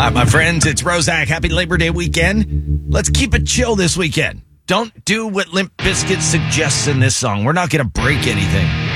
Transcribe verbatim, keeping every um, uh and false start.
Hi, my friends. It's Rozak. Happy Labor Day weekend. Let's keep it chill this weekend. Don't do what Limp Bizkit suggests in this song. We're not going to break anything.